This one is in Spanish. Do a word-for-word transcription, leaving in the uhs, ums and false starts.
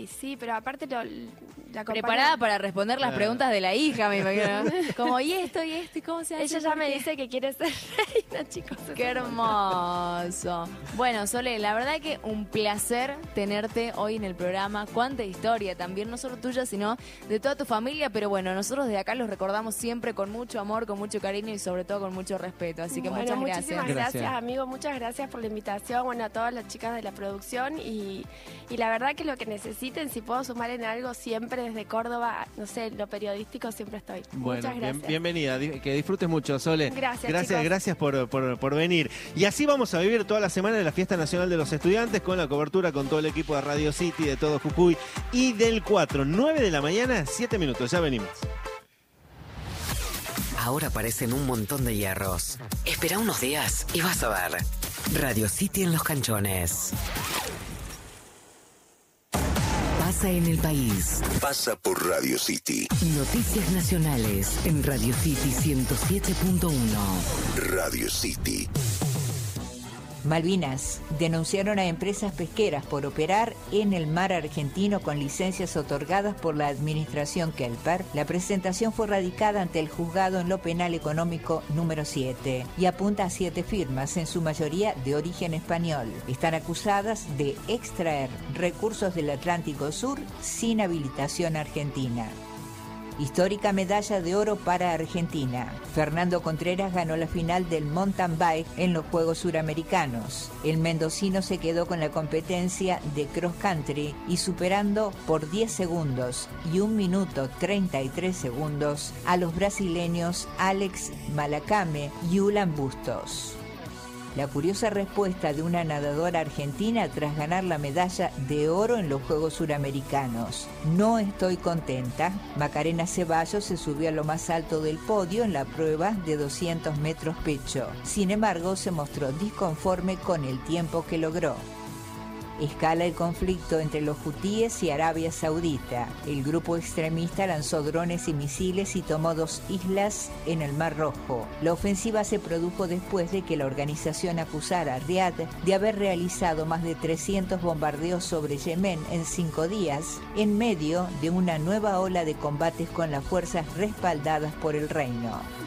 Sí, sí, pero aparte lo, la acompaño. Preparada para responder las Ah. preguntas de la hija, me imagino. Como, y esto, y esto, y cómo se hace. Ella ya ¿Por me qué? dice que quiere ser reina, chicos. es Qué un montón. hermoso. Bueno, Sole, la verdad que un placer tenerte hoy en el programa. Cuánta historia también, no solo tuya, sino de toda tu familia. Pero bueno, nosotros de acá los recordamos siempre con mucho amor, con mucho cariño y sobre todo con mucho respeto. Así que Bueno, muchas muchísimas gracias. gracias, Gracias. amigo. Muchas gracias por la invitación. Bueno, a todas las chicas de la producción. Y, y la verdad que lo que necesiten, si puedo sumar en algo, siempre desde Córdoba, no sé, lo periodístico, siempre estoy. Bueno, Muchas bien- gracias. bienvenida, di- que disfrutes mucho, Sole. Gracias, Gracias, chicos. gracias por, por, por venir. Y así vamos a vivir toda la semana de la Fiesta Nacional de los Estudiantes con la cobertura con todo el equipo de Radio City, de todo Jujuy y del cuatro, nueve de la mañana, siete minutos, ya venimos. Ahora aparecen un montón de hierros. Espera unos días y vas a ver. Radio City en Los Canchones. Pasa en el país. Pasa por Radio City. Noticias nacionales en Radio City ciento siete punto uno. Radio City. Malvinas denunciaron a empresas pesqueras por operar en el mar argentino con licencias otorgadas por la administración Kelper. La presentación fue radicada ante el juzgado en lo penal económico número siete y apunta a siete firmas, en su mayoría de origen español. Están acusadas de extraer recursos del Atlántico Sur sin habilitación argentina. Histórica medalla de oro para Argentina. Fernando Contreras ganó la final del mountain bike en los Juegos Suramericanos. El mendocino se quedó con la competencia de cross country y superando por diez segundos y un minuto treinta y tres segundos a los brasileños Alex Malacame y Ulan Bustos. La curiosa respuesta de una nadadora argentina tras ganar la medalla de oro en los Juegos Suramericanos. No estoy contenta. Macarena Ceballos se subió a lo más alto del podio en la prueba de doscientos metros pecho. Sin embargo, se mostró disconforme con el tiempo que logró. Escala el conflicto entre los hutíes y Arabia Saudita. El grupo extremista lanzó drones y misiles y tomó dos islas en el Mar Rojo. La ofensiva se produjo después de que la organización acusara a Riad de haber realizado más de trescientos bombardeos sobre Yemen en cinco días, en medio de una nueva ola de combates con las fuerzas respaldadas por el reino.